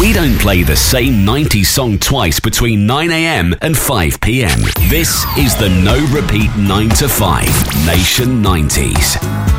We don't play the same 90s song twice between 9 a.m. and 5 p.m. This is the No Repeat 9 to 5 Nation 90s.